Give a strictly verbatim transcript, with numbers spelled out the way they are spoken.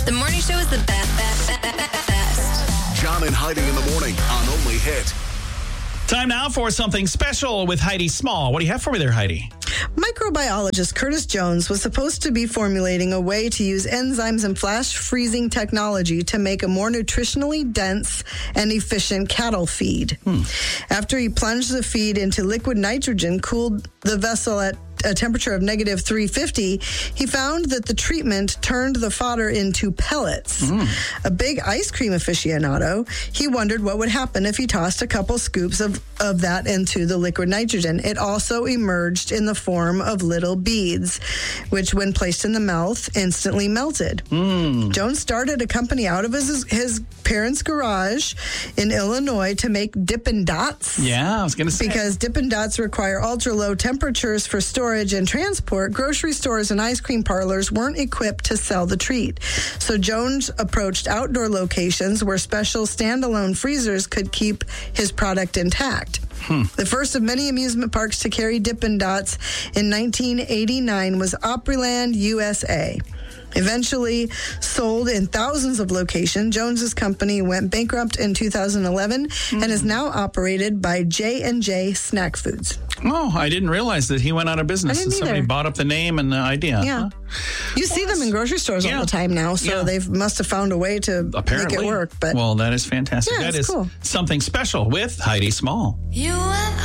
The morning show is the best, best, best, best, best. John and Heidi in the morning on Only Hit. Time now for something special with Heidi Small. What do you have for me there, Heidi? Microbiologist Curtis Jones was supposed to be formulating a way to use enzymes and flash freezing technology to make a more nutritionally dense and efficient cattle feed. Hmm. After he plunged the feed into liquid nitrogen, cooled the vessel at a temperature of negative three fifty, he found that the treatment turned the fodder into pellets. Mm. A big ice cream aficionado, he wondered what would happen if he tossed a couple scoops of, of that into the liquid nitrogen. It also emerged in the form of little beads, which when placed in the mouth, instantly melted. Mm. Jones started a company out of his, his parents' garage in Illinois to make Dippin' Dots. Yeah, I was going to say. Because Dippin' Dots require ultra-low temperatures for storage and transport. Grocery stores and ice cream parlors weren't equipped to sell the treat. So Jones approached outdoor locations where special standalone freezers could keep his product intact. Hmm. The first of many amusement parks to carry Dippin' Dots in nineteen eighty-nine was Opryland, U S A. Eventually sold in thousands of locations, Jones's company went bankrupt in two thousand eleven mm. and is now operated by J and J Snack Foods. Oh, I didn't realize that he went out of business. I didn't Somebody either. bought up the name and the idea. Yeah. Huh? You see them in grocery stores yeah. all the time now, so yeah. they must have found a way to Apparently. make it work. But well, that is fantastic. Yeah, that it's is cool. something special with Heidi Small. You and